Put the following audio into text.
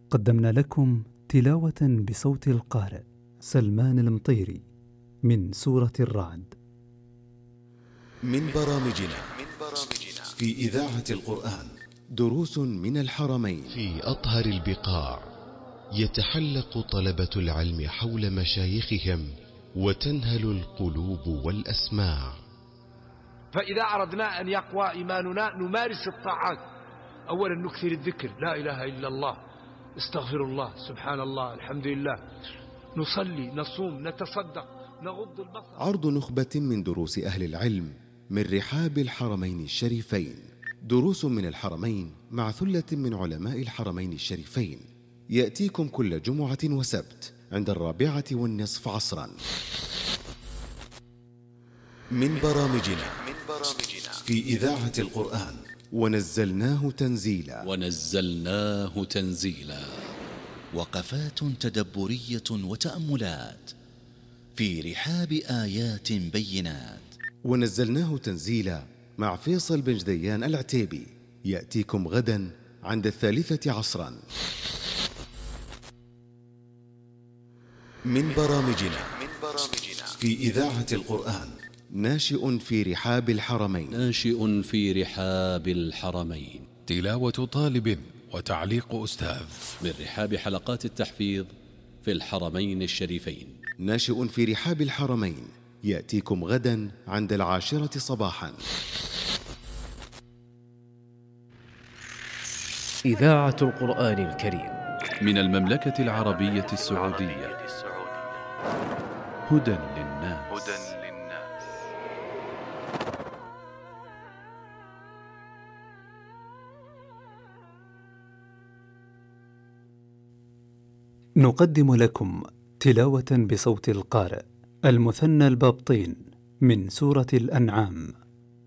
قدمنا لكم تلاوة بصوت القارئ سلمان المطيري من سورة الرعد. من برامجنا في إذاعة القرآن دروس من الحرمين. في أطهر البقاع يتحلق طلبة العلم حول مشايخهم وتنهل القلوب والأسماع. فإذا أردنا أن يقوى إيماننا نمارس الطاعات. أولا نكثر الذكر، لا إله إلا الله، استغفر الله، سبحان الله، الحمد لله، نصلي، نصوم، نتصدق، نغض البصر. عرض نخبة من دروس أهل العلم من رحاب الحرمين الشريفين. دروس من الحرمين مع ثلة من علماء الحرمين الشريفين، يأتيكم كل جمعة وسبت عند 4:15 عصرا. من برامجنا في إذاعة القرآن ونزلناه تنزيلا. وقفات تدبرية وتأملات في رحاب آيات بينات. ونزلناه تنزيلا مع فيصل بن جديان العتيبي، يأتيكم غدا عند 3 عصرا. من برامجنا في إذاعة القرآن ناشئ في رحاب الحرمين. تلاوة طالب وتعليق أستاذ من رحاب حلقات التحفيظ في الحرمين الشريفين. ناشئ في رحاب الحرمين يأتيكم غدا عند 10 صباحا. إذاعة القرآن الكريم من المملكة العربية السعودية. هدى للناس. نقدم لكم تلاوة بصوت القارئ المثنى البابطين من سورة الأنعام.